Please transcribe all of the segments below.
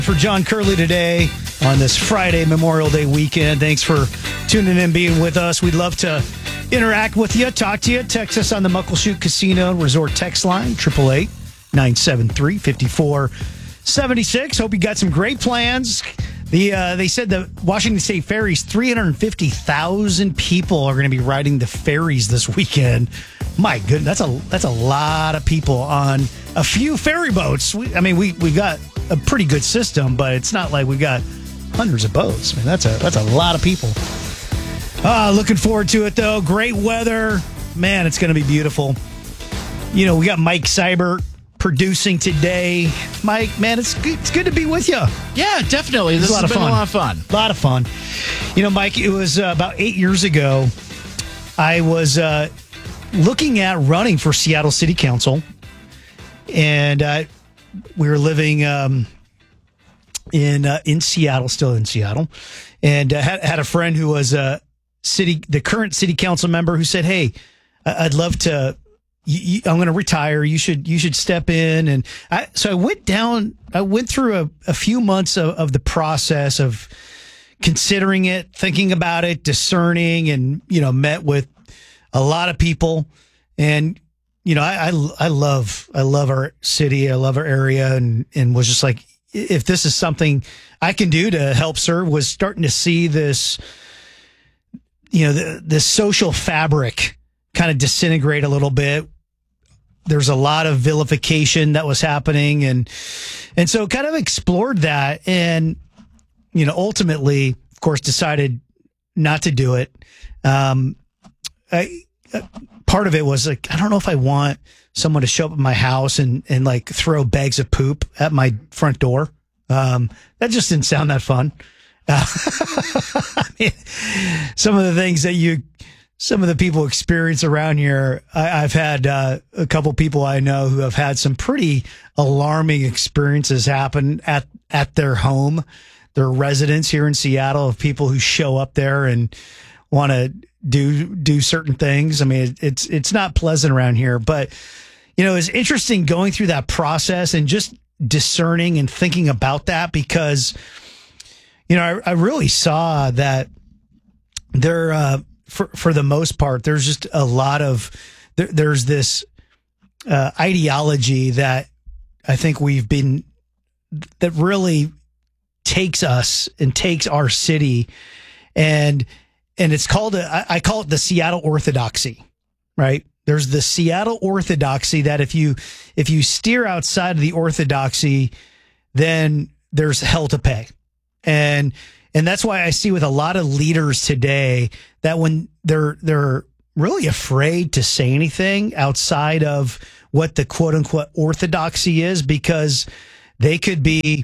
For John Curley today on this Friday Memorial Day weekend. Thanks for tuning in, being with us. We'd love to interact with you, talk to you. Text us on the Muckleshoot Casino Resort text line, 888-973-5476. Hope you got some great plans. They said the Washington State Ferries, 350,000 people are going to be riding the ferries this weekend. My goodness, that's a lot of people on a few ferry boats. We got a pretty good system, but it's not like we got hundreds of boats. I mean, that's a lot of people. Looking forward to it though. Great weather, man. It's going to be beautiful. You know, we got Mike Seibert producing today. Mike, man, it's good to be with you. Yeah, definitely. This has been a lot of fun. A lot of fun. You know, Mike, it was about 8 years ago. I was looking at running for Seattle City Council, and we were living in Seattle, still in Seattle, and had a friend who was the current city council member who said, "Hey, I'd love to. I'm going to retire. You should step in." And so I went through a few months of the process of considering it, thinking about it, discerning, and met with a lot of people. And I love our city. I love our area, and was just like, if this is something I can do to help serve, was starting to see this, the social fabric kind of disintegrate a little bit. There's a lot of vilification that was happening, and so kind of explored that, and ultimately, of course, decided not to do it. Part of it was like, I don't know if I want someone to show up at my house and like throw bags of poop at my front door. That just didn't sound that fun. I mean, some of the things that some of the people experience around here, I've had a couple people I know who have had some pretty alarming experiences happen at their home, their residence here in Seattle, of people who show up there and want to do certain things. I mean, it's not pleasant around here, but it's interesting going through that process and just discerning and thinking about that, because I really saw that there, for the most part, there's just a lot of there's this ideology that I think that really takes us and takes our city, and it's called I call it the Seattle orthodoxy, right? There's the Seattle orthodoxy that if you steer outside of the orthodoxy, then there's hell to pay. And that's why I see with a lot of leaders today that when they're really afraid to say anything outside of what the quote unquote orthodoxy is, because they could be,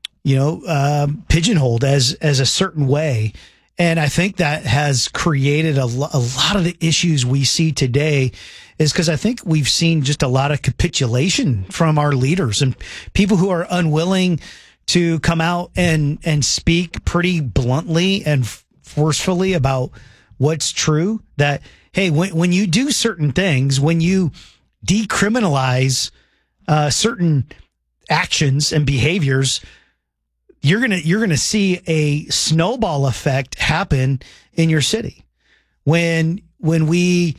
pigeonholed as a certain way. And I think that has created a lot of the issues we see today, is because I think we've seen just a lot of capitulation from our leaders and people who are unwilling to come out and speak pretty bluntly and forcefully about what's true. That, hey, when you do certain things, when you decriminalize certain actions and behaviors, you're gonna see a snowball effect happen in your city. When we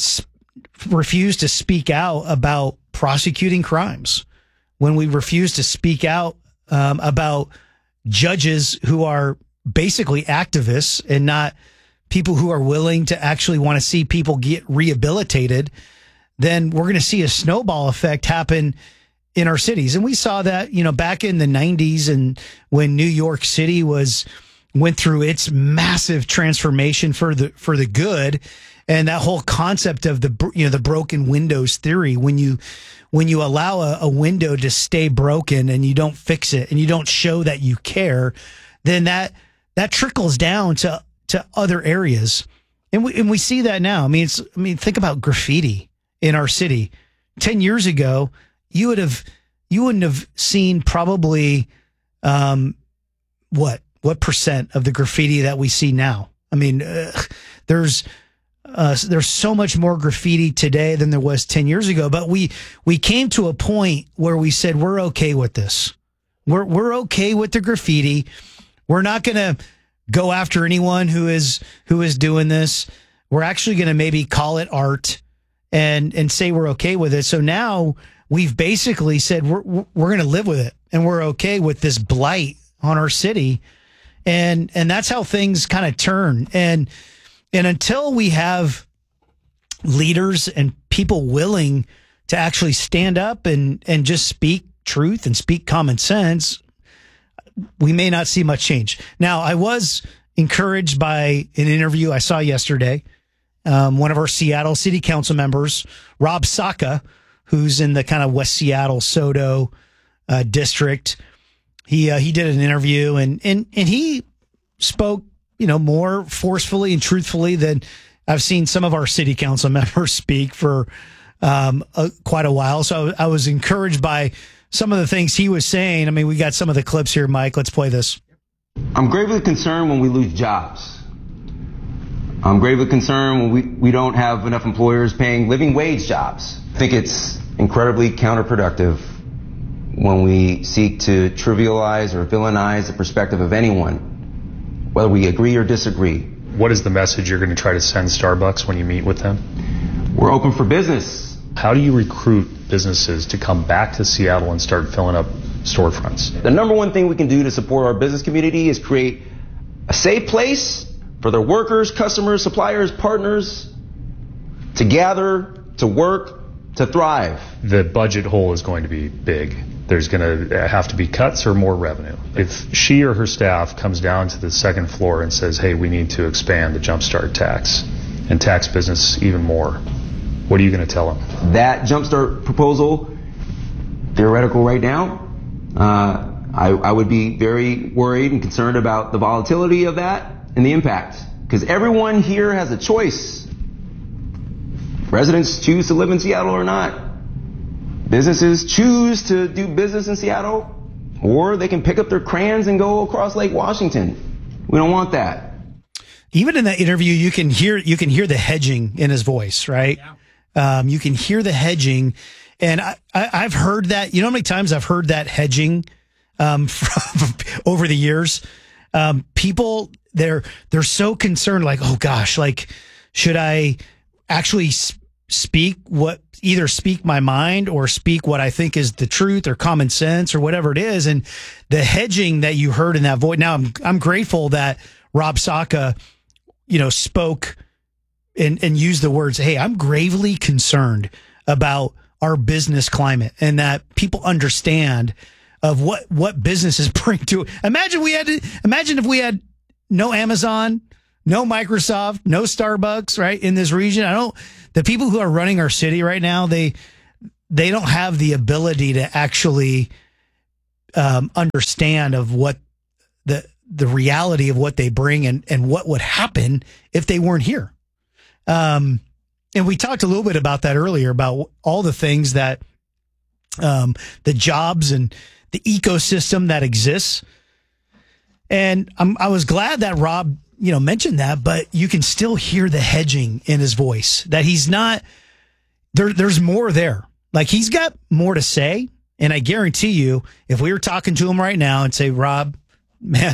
refuse to speak out about prosecuting crimes, when we refuse to speak out about judges who are basically activists and not people who are willing to actually want to see people get rehabilitated, then we're going to see a snowball effect happen in our cities. And we saw that, back in the 90s, and when New York City went through its massive transformation for the good, and that whole concept of the broken windows theory, when you allow a window to stay broken and you don't fix it and you don't show that you care, then that trickles down to other areas. And we see that now. I mean, think about graffiti in our city. 10 years ago, you wouldn't have seen probably what percent of the graffiti that we see now. I mean, there's so much more graffiti today than there was 10 years ago, but we came to a point where we said, we're okay with this. We're okay with the graffiti. We're not going to go after anyone who is doing this. We're actually going to maybe call it art and say we're okay with it. So now we've basically said we're going to live with it, and we're okay with this blight on our city. And that's how things kind of turn. And until we have leaders and people willing to actually stand up and just speak truth and speak common sense, we may not see much change. Now, I was encouraged by an interview I saw yesterday. One of our Seattle City Council members, Rob Saka, who's in the kind of West Seattle SoDo district, he did an interview and he spoke, more forcefully and truthfully than I've seen some of our city council members speak for quite a while. So I was encouraged by some of the things he was saying. I mean, we got some of the clips here, Mike. Let's play this. I'm gravely concerned when we lose jobs. I'm gravely concerned when we don't have enough employers paying living wage jobs. I think it's incredibly counterproductive when we seek to trivialize or villainize the perspective of anyone, whether we agree or disagree. What is the message you're going to try to send Starbucks when you meet with them? We're open for business. How do you recruit businesses to come back to Seattle and start filling up storefronts? The number one thing we can do to support our business community is create a safe place for their workers, customers, suppliers, partners to gather, to work, to thrive. The budget hole is going to be big. There's going to have to be cuts or more revenue. If she or her staff comes down to the second floor and says, hey, we need to expand the Jumpstart tax and tax business even more, what are you going to tell them? That Jumpstart proposal, theoretical right now, I would be very worried and concerned about the volatility of that and the impact. Because everyone here has a choice. Residents choose to live in Seattle or not. Businesses choose to do business in Seattle, or they can pick up their crayons and go across Lake Washington. We don't want that. Even in that interview, you can hear the hedging in his voice, right? Yeah. You can hear the hedging, and I've heard that. You know how many times I've heard that hedging from over the years? People they're so concerned, like, oh gosh, like, should I actually speak my mind or speak what I think is the truth or common sense or whatever it is? And the hedging that you heard in that voice. Now I'm grateful that Rob Saka, spoke and used the words, hey, I'm gravely concerned about our business climate and that people understand of what businesses bring to it. Imagine if we had no Amazon, no Microsoft, no Starbucks, right, in this region. The people who are running our city right now, they don't have the ability to actually understand of what the reality of what they bring and what would happen if they weren't here. And we talked a little bit about that earlier, about all the things that the jobs and the ecosystem that exists. And I was glad that Rob mentioned that, but you can still hear the hedging in his voice, that he's not there. There's more there. Like, he's got more to say. And I guarantee you, if we were talking to him right now and say, Rob, man,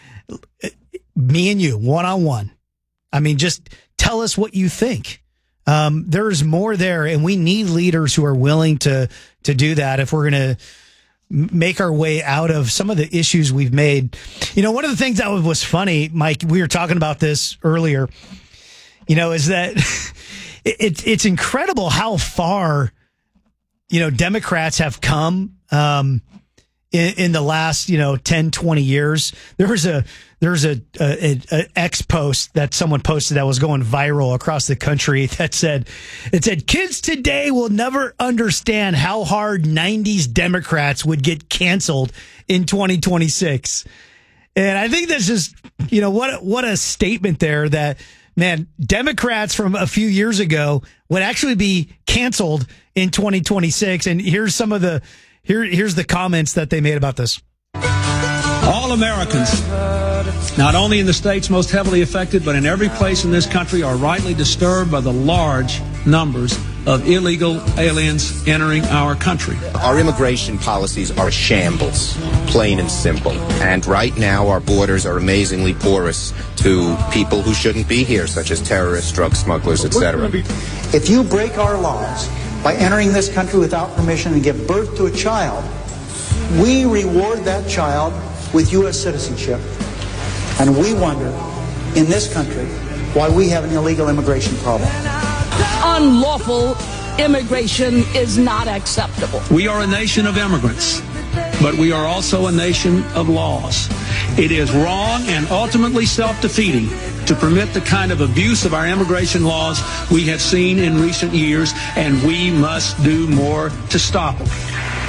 me and you one-on-one, I mean, just tell us what you think. There's more there, and we need leaders who are willing to do that if we're going to make our way out of some of the issues we've made. One of the things that was funny, Mike, we were talking about this earlier, is that it's incredible how far, Democrats have come in the last, 10, 20 years. There's a X post that someone posted that was going viral across the country that said, kids today will never understand how hard 90s Democrats would get canceled in 2026. And I think that's just, what a statement there, that, man, Democrats from a few years ago would actually be canceled in 2026. And here's here's the comments that they made about this. All Americans, not only in the states most heavily affected, but in every place in this country, are rightly disturbed by the large numbers of illegal aliens entering our country. Our immigration policies are a shambles, plain and simple. And right now, our borders are amazingly porous to people who shouldn't be here, such as terrorists, drug smugglers, etc. If you break our laws by entering this country without permission and give birth to a child, we reward that child with U.S. citizenship. And we wonder, in this country, why we have an illegal immigration problem. Unlawful immigration is not acceptable. We are a nation of immigrants, but we are also a nation of laws. It is wrong and ultimately self-defeating to permit the kind of abuse of our immigration laws we have seen in recent years, and we must do more to stop them.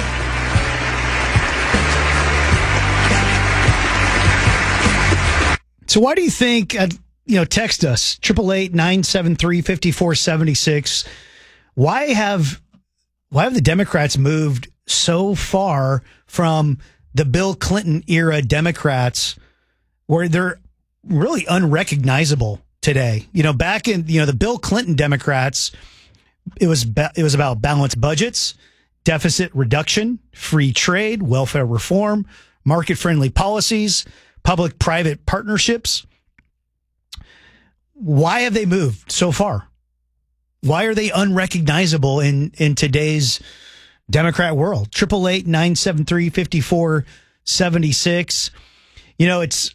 So why do you think, text us, 888-973-5476. Why have the Democrats moved so far from the Bill Clinton era Democrats where they're really unrecognizable today? Back in, the Bill Clinton Democrats, it was about balanced budgets, deficit reduction, free trade, welfare reform, market-friendly policies, public-private partnerships. Why have they moved so far? Why are they unrecognizable in today's Democrat world? 888-973-5476. It's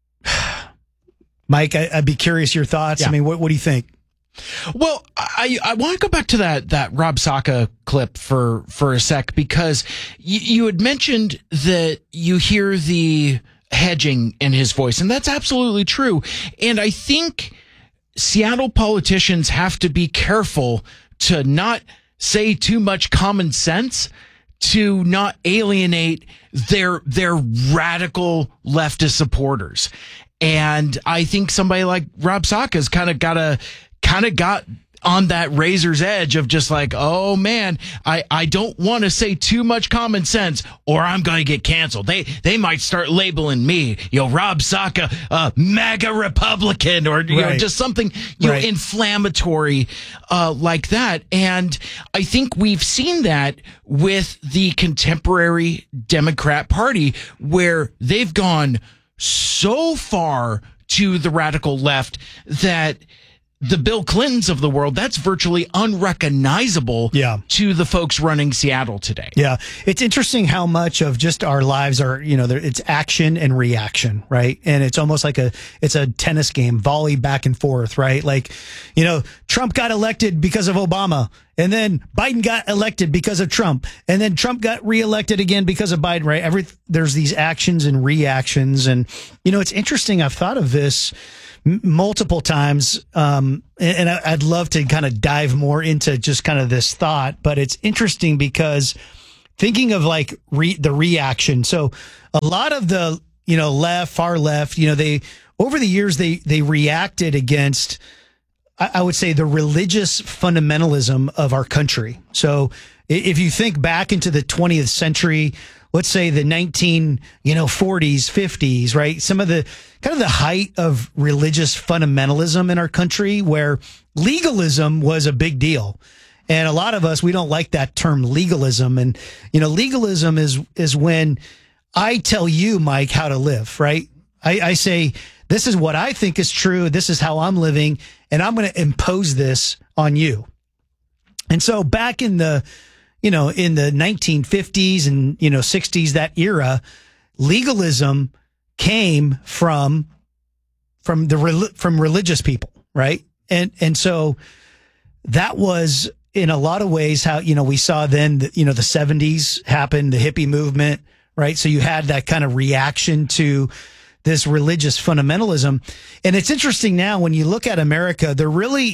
Mike, I'd be curious your thoughts. Yeah. I mean, what do you think? Well, I want to go back to that Rob Saka clip for a sec, because you had mentioned that you hear the hedging in his voice, and that's absolutely true. And I think Seattle politicians have to be careful to not say too much common sense, to not alienate their radical leftist supporters. And I think somebody like Rob Saka's kind of got on that razor's edge of just like, oh man, I don't want to say too much common sense or I'm going to get canceled. They might start labeling me, Rob Saka, MAGA Republican, or just something inflammatory like that. And I think we've seen that with the contemporary Democrat Party, where they've gone so far to the radical left that the Bill Clintons of the world, that's virtually unrecognizable to the folks running Seattle today. Yeah. It's interesting how much of just our lives are, it's action and reaction, right? And it's almost like it's a tennis game, volley back and forth, right? Like, Trump got elected because of Obama, and then Biden got elected because of Trump, and then Trump got reelected again because of Biden, right? There's these actions and reactions. And, it's interesting. I've thought of this multiple times, and I'd love to kind of dive more into just kind of this thought, but it's interesting because thinking of like the reaction. So a lot of the, far left, they, over the years, they reacted against, I would say, the religious fundamentalism of our country. So if you think back into the 20th century, let's say the 40s, 50s, right? Some of the kind of the height of religious fundamentalism in our country, where legalism was a big deal. And a lot of us, we don't like that term legalism. And, legalism is when I tell you, Mike, how to live, right? I say, this is what I think is true. This is how I'm living, and I'm going to impose this on you. And so back in the, in the 1950s and, 60s, that era, legalism came from religious people, right? And so that was in a lot of ways how, we saw then, the 70s happen, the hippie movement, right? So you had that kind of reaction to this religious fundamentalism. And it's interesting now when you look at America, the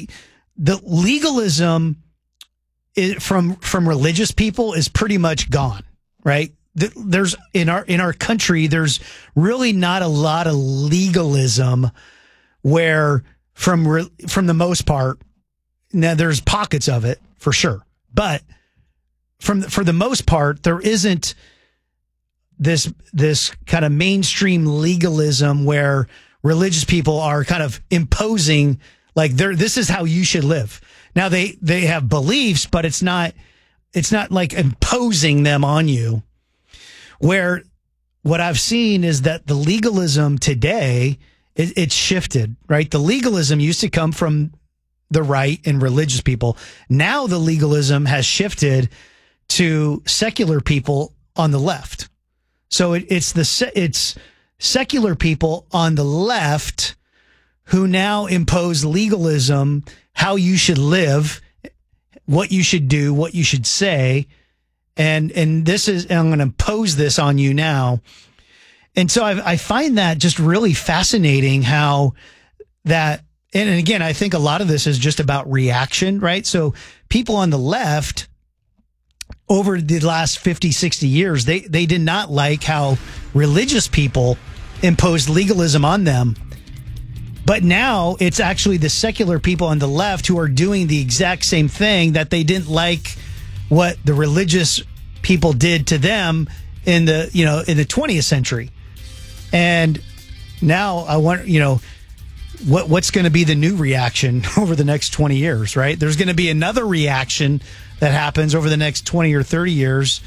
legalism from religious people is pretty much gone, right? There's in our country, there's really not a lot of legalism, where from the most part, now there's pockets of it for sure, but for the most part, there isn't this kind of mainstream legalism where religious people are kind of imposing, like, this is how you should live. Now they have beliefs, but it's not like imposing them on you. Where what I've seen is that the legalism today, it's shifted, right? The legalism used to come from the right and religious people. Now the legalism has shifted to secular people on the left. So it's secular people on the left who now impose legalism, how you should live, what you should do, what you should say. And I'm going to impose this on you now. And so I find that just really fascinating how that, and again, I think a lot of this is just about reaction, right? So people on the left over the last 50, 60 years, they did not like how religious people imposed legalism on them. But now it's actually the secular people on the left who are doing the exact same thing that they didn't like what the religious people did to them in the 20th century. And now I want, what's going to be the new reaction over the next 20 years, right? There's going to be another reaction that happens over the next 20 or 30 years.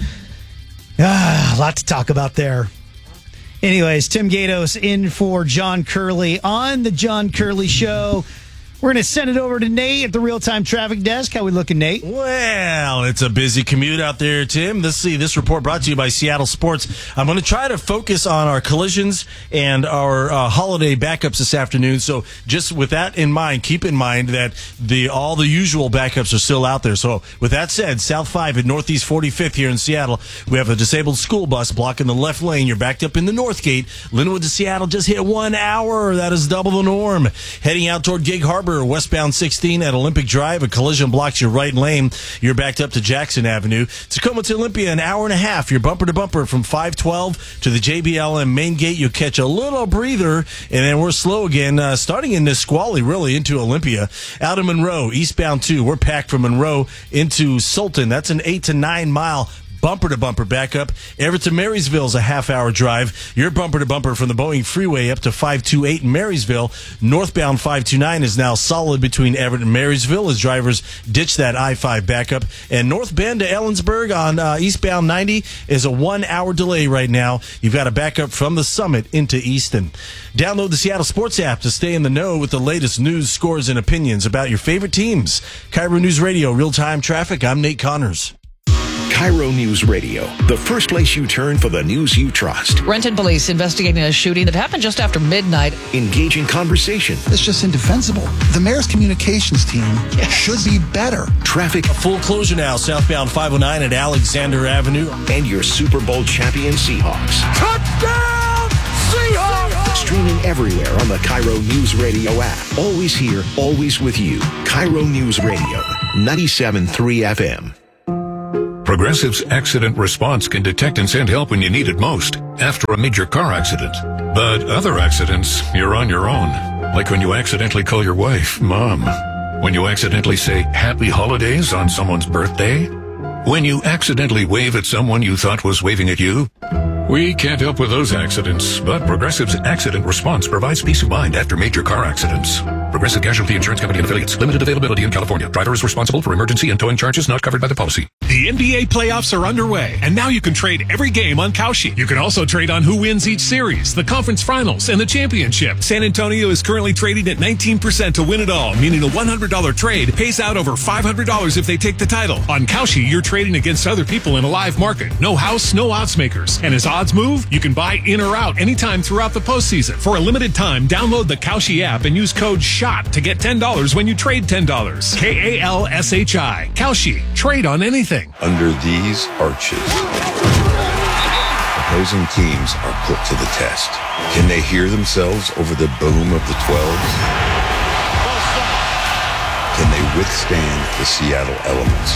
A lot to talk about there. Anyways, Tim Gatos in for John Curley on the John Curley Show. We're going to send it over to Nate at the real-time traffic desk. How we looking, Nate? Well, it's a busy commute out there, Tim. Let's see. This report brought to you by Seattle Sports. I'm going to try to focus on our collisions and our holiday backups this afternoon. So just with that in mind, keep in mind that all the usual backups are still out there. So with that said, South 5 at Northeast 45th here in Seattle, we have a disabled school bus blocking the left lane. You're backed up in the North Gate. Linwood to Seattle just hit 1 hour. That is double the norm. Heading out toward Gig Harbor, westbound 16 at Olympic Drive, a collision blocks your right lane. You're backed up to Jackson Avenue. Tacoma to Olympia, an hour and a half. You're bumper to bumper from 512 to the JBLM main gate. You'll catch a little breather, and then we're slow again, starting in Nisqually, really, into Olympia. Out of Monroe, eastbound 2. We're packed from Monroe into Sultan. That's an 8 to 9 mile bumper-to-bumper backup. Everett to Marysville is a half-hour drive. You're bumper-to-bumper from the Boeing Freeway up to 528 in Marysville. Northbound 529 is now solid between Everett and Marysville as drivers ditch that I-5 backup. And North Bend to Ellensburg on eastbound 90 is a 1 hour delay right now. You've got a backup from the Summit into Easton. Download the Seattle Sports app to stay in the know with the latest news, scores, and opinions about your favorite teams. Cairo News Radio, real-time traffic. I'm Nate Connors. Cairo News Radio, the first place you turn for the news you trust. Renton police investigating a shooting that happened just after midnight. Engaging conversation. It's just indefensible. The mayor's communications team should be better. Traffic. A full closure now, southbound 509 at Alexander Avenue. And your Super Bowl champion Seahawks. Touchdown, Seahawks! Streaming everywhere on the Cairo News Radio app. Always here, always with you. Cairo News Radio, 97.3 FM. Progressive's accident response can detect and send help when you need it most, after a major car accident. But other accidents, you're on your own. Like when you accidentally call your wife Mom. When you accidentally say Happy Holidays on someone's birthday. When you accidentally wave at someone you thought was waving at you. We can't help with those accidents, but Progressive's accident response provides peace of mind after major car accidents. Progressive Casualty Insurance Company and Affiliates. Limited availability in California. Driver is responsible for emergency and towing charges not covered by the policy. The NBA playoffs are underway, and now you can trade every game on Kalshi. You can also trade on who wins each series, the conference finals, and the championship. San Antonio is currently trading at 19% to win it all, meaning a $100 trade pays out over $500 if they take the title. On Kalshi, you're trading against other people in a live market. No house, no odds makers. And as odds move, you can buy in or out anytime throughout the postseason. For a limited time, download the Kalshi app and use code SHOT to get $10 when you trade $10. KALSHI. Kalshi. Trade on anything. Under these arches, opposing teams are put to the test. Can they hear themselves over the boom of the 12s? Can they withstand the Seattle elements?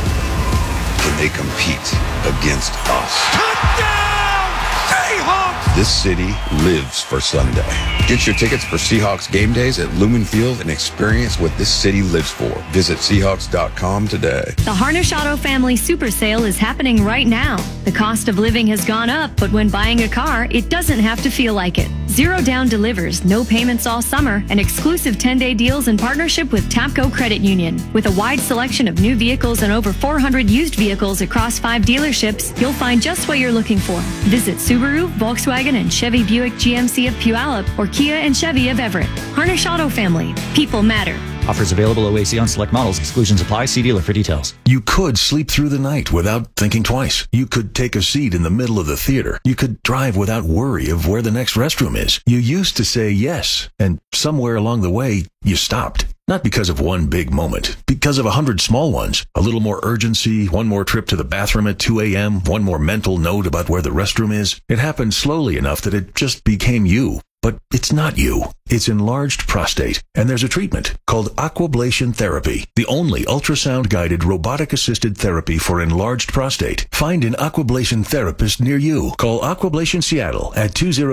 Can they compete against us? Touchdown, Seahawks! This city lives for Sunday. Get your tickets for Seahawks game days at Lumen Field and experience what this city lives for. Visit Seahawks.com today. The Harnish Auto Family Super Sale is happening right now. The cost of living has gone up, but when buying a car, it doesn't have to feel like it. Zero Down delivers, no payments all summer, and exclusive 10-day deals in partnership with TAPCO Credit Union. With a wide selection of new vehicles and over 400 used vehicles across 5 dealerships, you'll find just what you're looking for. Visit Subaru, Volkswagen, and Chevy Buick GMC of Puyallup or Kia and Chevy of Everett. Harnish Auto Family. People matter. Offers available OAC on select models. Exclusions apply. See dealer for details. You could sleep through the night without thinking twice. You could take a seat in the middle of the theater. You could drive without worry of where the next restroom is. You used to say yes, and somewhere along the way, you stopped. Not because of one big moment, because of 100 small ones. A little more urgency, one more trip to the bathroom at 2 a.m., one more mental note about where the restroom is. It happened slowly enough that it just became you. But it's not you. It's enlarged prostate, and there's a treatment called aquablation therapy, the only ultrasound-guided robotic-assisted therapy for enlarged prostate. Find an aquablation therapist near you. Call Aquablation Seattle at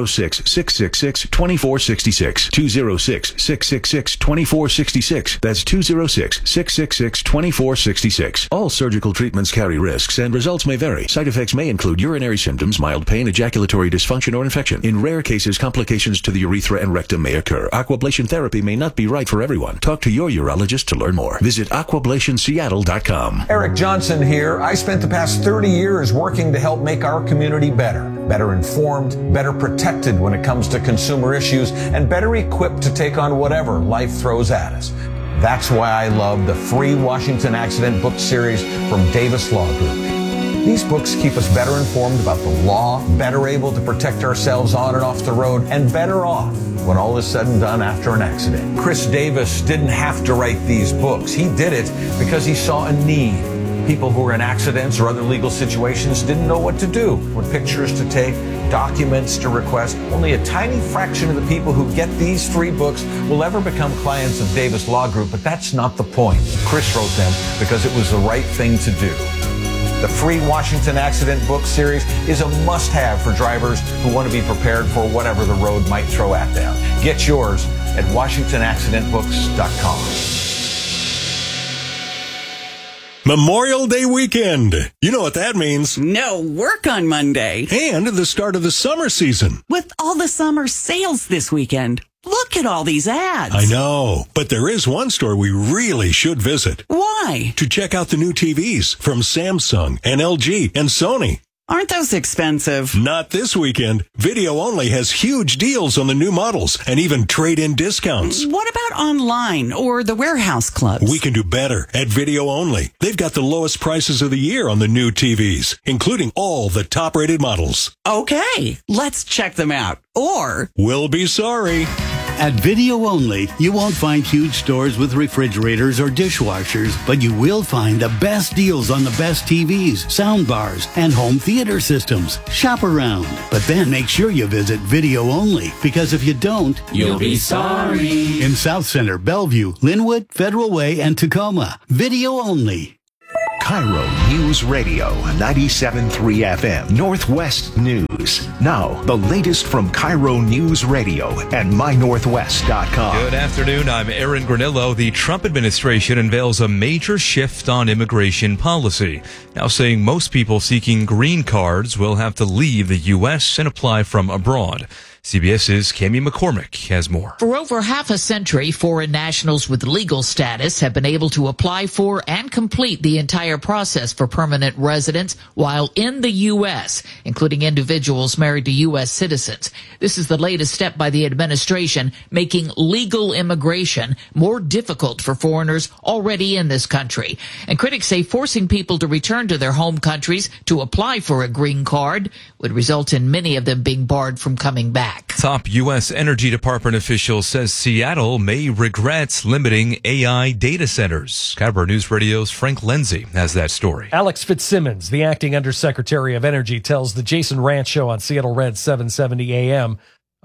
206-666-2466, 206-666-2466. That's 206-666-2466. All surgical treatments carry risks, and results may vary. Side effects may include urinary symptoms, mild pain, ejaculatory dysfunction, or infection. In rare cases, complications to the urethra and rectum may occur. Aquablation therapy may not be right for everyone. Talk to your urologist to learn more. Visit aquablationseattle.com. Eric Johnson here. I spent the past 30 years working to help make our community better informed, better protected when it comes to consumer issues, and better equipped to take on whatever life throws at us. That's why I love the free Washington Accident book series from Davis Law Group. These books keep us better informed about the law, better able to protect ourselves on and off the road, and better off when all is said and done after an accident. Chris Davis didn't have to write these books. He did it because he saw a need. People who were in accidents or other legal situations didn't know what to do, what pictures to take, documents to request. Only a tiny fraction of the people who get these free books will ever become clients of Davis Law Group, but that's not the point. Chris wrote them because it was the right thing to do. The free Washington Accident book series is a must-have for drivers who want to be prepared for whatever the road might throw at them. Get yours at WashingtonAccidentBooks.com. Memorial Day weekend. You know what that means. No work on Monday. And the start of the summer season. With all the summer sales this weekend. Look at all these ads. I know, but there is one store we really should visit. Why? To check out the new TVs from Samsung and LG and Sony. Aren't those expensive? Not this weekend. Video Only has huge deals on the new models and even trade-in discounts. What about online or the warehouse clubs? We can do better at Video Only. They've got the lowest prices of the year on the new TVs, including all the top-rated models. Okay, let's check them out. Or we'll be sorry. At Video Only, you won't find huge stores with refrigerators or dishwashers, but you will find the best deals on the best TVs, soundbars, and home theater systems. Shop around, but then make sure you visit Video Only, because if you don't, you'll be sorry. In South Center, Bellevue, Linwood, Federal Way, and Tacoma. Video Only. Cairo News Radio, 97.3 FM, Northwest News. Now, the latest from Cairo News Radio and mynorthwest.com. Good afternoon, I'm Aaron Granillo. The Trump administration unveils a major shift on immigration policy, now saying most people seeking green cards will have to leave the U.S. and apply from abroad. CBS's Cami McCormick has more. For over half a century, foreign nationals with legal status have been able to apply for and complete the entire process for permanent residence while in the U.S., including individuals married to U.S. citizens. This is the latest step by the administration, making legal immigration more difficult for foreigners already in this country. And critics say forcing people to return to their home countries to apply for a green card would result in many of them being barred from coming back. Top U.S. Energy Department official says Seattle may regret limiting AI data centers. Cairo News Radio's Frank Lindsay has that story. Alex Fitzsimmons, the acting undersecretary of energy, tells the Jason Ranch Show on Seattle Red 770 AM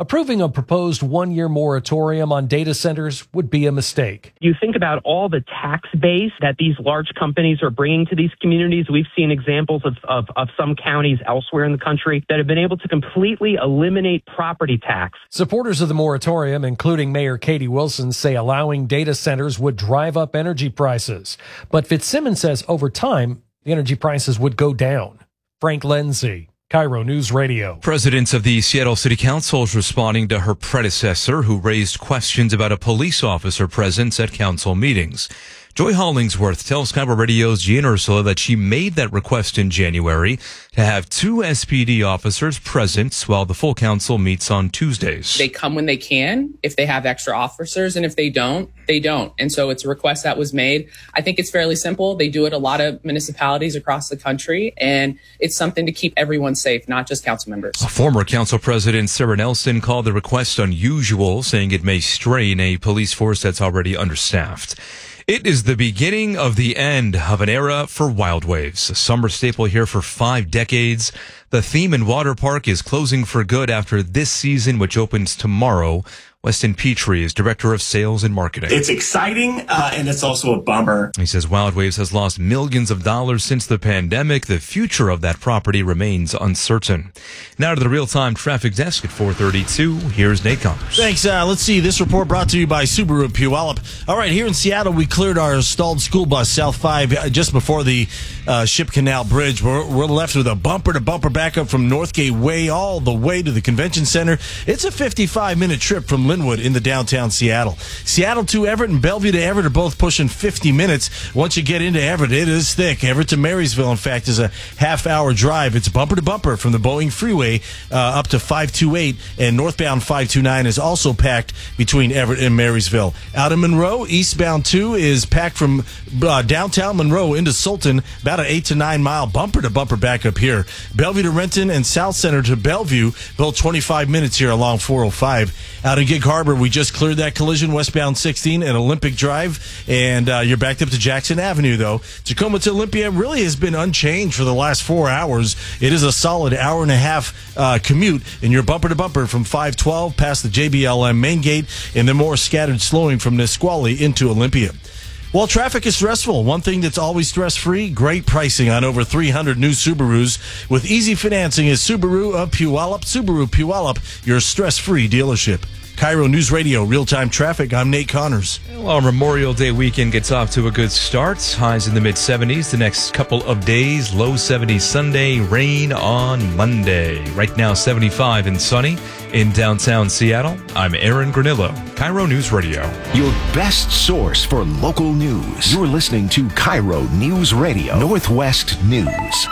approving a proposed one-year moratorium on data centers would be a mistake. You think about all the tax base that these large companies are bringing to these communities. We've seen examples of some counties elsewhere in the country that have been able to completely eliminate property tax. Supporters of the moratorium, including Mayor Katie Wilson, say allowing data centers would drive up energy prices. But Fitzsimmons says over time, the energy prices would go down. Frank Lindsay, Cairo News Radio. President of the Seattle City Council is responding to her predecessor, who raised questions about a police officer presence at council meetings. Joy Hollingsworth tells Cairo Radio's Gian Ursula that she made that request in January to have 2 SPD officers present while the full council meets on Tuesdays. They come when they can, if they have extra officers, and if they don't, they don't. And so it's a request that was made. I think it's fairly simple. They do it a lot of municipalities across the country, and it's something to keep everyone safe, not just council members. Former council president Sarah Nelson called the request unusual, saying it may strain a police force that's already understaffed. It is the beginning of the end of an era for Wild Waves, a summer staple here for 5 decades. The theme and water park is closing for good after this season, which opens tomorrow. Weston Petrie is director of sales and marketing. It's exciting, and it's also a bummer. He says Wild Waves has lost millions of dollars since the pandemic. The future of that property remains uncertain. Now to the real-time traffic desk at 4:32. Here's Nate Connors. Thanks. Let's see. This report brought to you by Subaru of Puyallup. All right, here in Seattle, we cleared our stalled school bus, South 5, just before the Ship Canal Bridge. We're left with a bumper-to-bumper backup from Northgate Way all the way to the convention center. It's a 55-minute trip from Linwood into downtown Seattle. Seattle to Everett and Bellevue to Everett are both pushing 50 minutes. Once you get into Everett, it is thick. Everett to Marysville, in fact, is a half-hour drive. It's bumper-to-bumper from the Boeing Freeway up to 528, and northbound 529 is also packed between Everett and Marysville. Out of Monroe, eastbound 2 is packed from downtown Monroe into Sultan, about an 8 to 9 mile bumper-to-bumper backup here. Bellevue to Renton and South Center to Bellevue, both 25 minutes here along 405. Out in Gig Harbor, we just cleared that collision westbound 16 at Olympic Drive, and you're backed up to Jackson Avenue, though. Tacoma to Olympia really has been unchanged for the last 4 hours. It is a solid hour and a half commute, and you're bumper-to-bumper from 512 past the JBLM main gate, and then more scattered slowing from Nisqually into Olympia. While traffic is stressful, one thing that's always stress-free, great pricing on over 300 new Subarus. With easy financing is Subaru of Puyallup. Subaru Puyallup, your stress-free dealership. Cairo News Radio, real-time traffic. I'm Nate Connors. Well, Memorial Day weekend gets off to a good start. Highs in the mid-70s the next couple of days. Low 70s Sunday, rain on Monday. Right now, 75 and sunny in downtown Seattle. I'm Aaron Granillo, Cairo News Radio. Your best source for local news. You're listening to Cairo News Radio, Northwest News.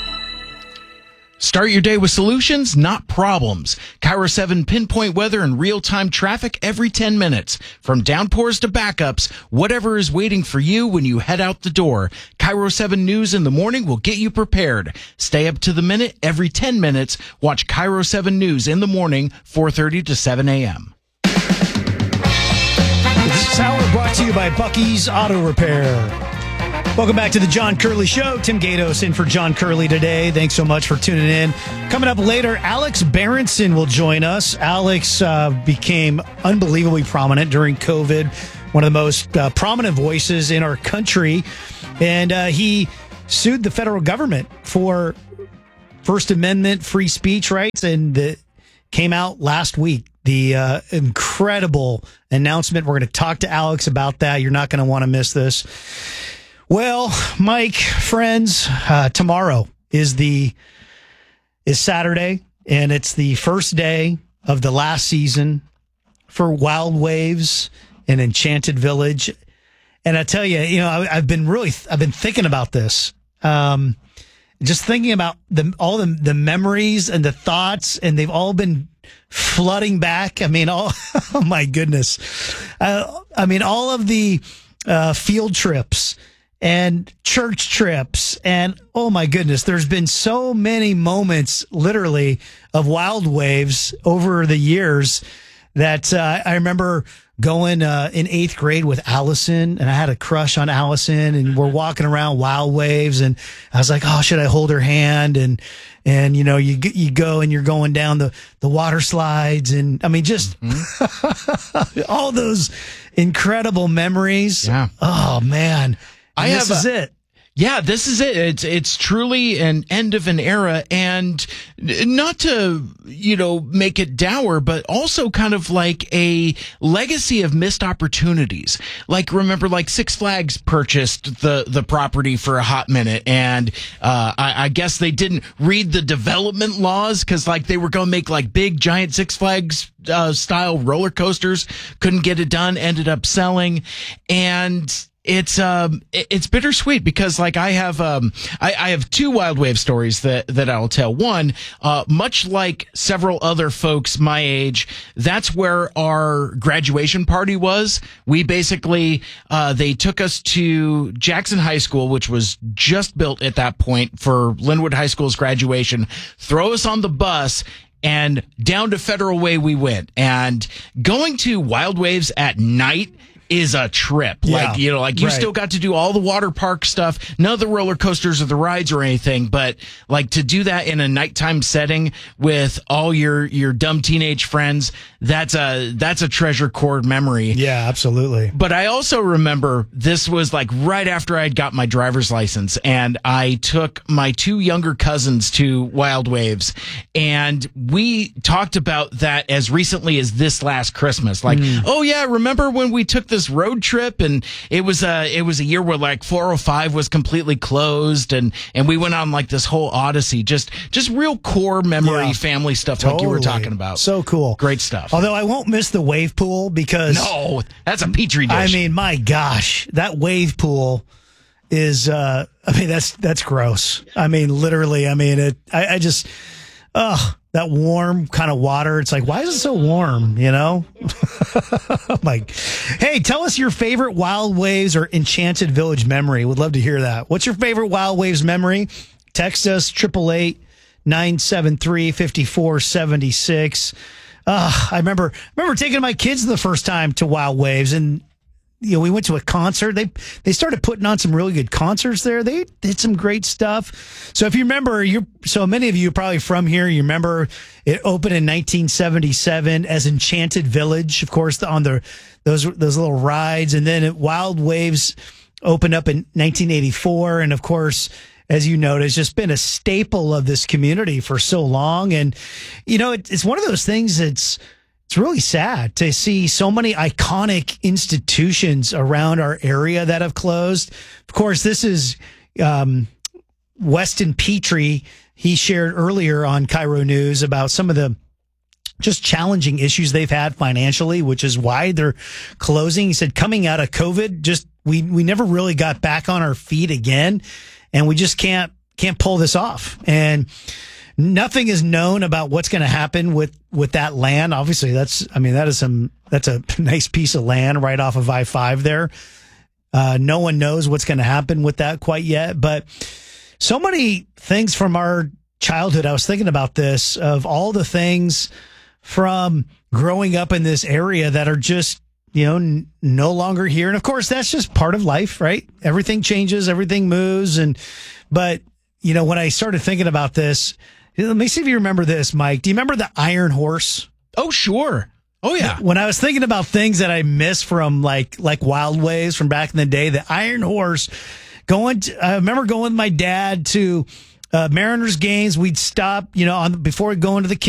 Start your day with solutions, not problems. Cairo 7 pinpoint weather and real-time traffic every 10 minutes. From downpours to backups, whatever is waiting for you when you head out the door. Cairo 7 News in the morning will get you prepared. Stay up to the minute every 10 minutes. Watch Cairo 7 News in the morning, 4:30 to 7 a.m. This hour brought to you by Bucky's Auto Repair. Welcome back to the John Curley Show. Tim Gatos in for John Curley today. Thanks so much for tuning in. Coming up later, Alex Berenson will join us. Alex became unbelievably prominent during COVID, one of the most prominent voices in our country. And he sued the federal government for First Amendment free speech rights, and that came out last week. The incredible announcement. We're going to talk to Alex about that. You're not going to want to miss this. Well, Mike, friends, tomorrow is Saturday, and it's the first day of the last season for Wild Waves and Enchanted Village. And I tell you, I've been thinking about this, just thinking about all the memories and the thoughts, and they've all been flooding back. Oh my goodness. All of the field trips and church trips, and oh my goodness, there's been so many moments literally of Wild Waves over the years that I remember going in 8th grade with Allison, and I had a crush on Allison, and we're walking around Wild Waves, and I was like, oh, should I hold her hand? And you know, you go and you're going down the water slides, and I mean, just all those incredible memories. Yeah. Oh man. This is it. Yeah, this is it. It's truly an end of an era, and not to, you know, make it dour, but also kind of like a legacy of missed opportunities. Like, remember, like Six Flags purchased the property for a hot minute, and I guess they didn't read the development laws, because like they were going to make like big giant Six Flags style roller coasters, couldn't get it done, ended up selling, and it's bittersweet, because like I have two Wild Wave stories that I'll tell. One, much like several other folks my age, that's where our graduation party was. We basically, they took us to Jackson High School, which was just built at that point for Linwood High School's graduation, throw us on the bus, and down to Federal Way we went. And going to Wild Waves at night is a trip. Yeah, like, you know, like you still got to do all the water park stuff, none of the roller coasters or the rides or anything, but like to do that in a nighttime setting with all your dumb teenage friends, that's a treasure core memory. Yeah, absolutely. But I also remember this was like right after I'd got my driver's license, and I took my two younger cousins to Wild Waves, and we talked about that as recently as this last Christmas. Like, oh yeah, remember when we took this road trip, and it was a year where like 405 was completely closed, and we went on like this whole odyssey, just real core memory, family stuff. Totally. Like you were talking about. So cool. Great stuff. Although I won't miss the wave pool, because no, that's a petri dish. I mean, my gosh, that wave pool is I mean, that's gross. I mean, literally, I mean, I just that warm kind of water. It's like, why is it so warm? You know? Like, hey, tell us your favorite Wild Waves or Enchanted Village memory. Would love to hear that. What's your favorite Wild Waves memory? Text us 888-973-5476. I remember taking my kids the first time to Wild Waves, and you know, we went to a concert. They started putting on some really good concerts there. They did some great stuff. So if you remember, so many of you are probably from here. You remember it opened in 1977 as Enchanted Village, of course, on those little rides, and then Wild Waves opened up in 1984, and of course, as you know, it's just been a staple of this community for so long. And, you know, it's one of those things that's, it's really sad to see so many iconic institutions around our area that have closed. Of course, this is Weston Petrie. He shared earlier on Cairo News about some of the just challenging issues they've had financially, which is why they're closing. He said coming out of COVID, just we never really got back on our feet again. And we just can't pull this off. And nothing is known about what's going to happen with that land. Obviously, that's a nice piece of land right off of I-5 there. No one knows what's going to happen with that quite yet. But so many things from our childhood. I was thinking about this, of all the things from growing up in this area that are just, you know, no longer here. And of course, that's just part of life, right? Everything changes, everything moves. But, you know, when I started thinking about this, let me see if you remember this, Mike. Do you remember the Iron Horse? Oh, sure. Oh, yeah. When I was thinking about things that I miss from like Wild Waves from back in the day, the Iron Horse, I remember going with my dad to Mariners games. We'd stop, you know, before we go into the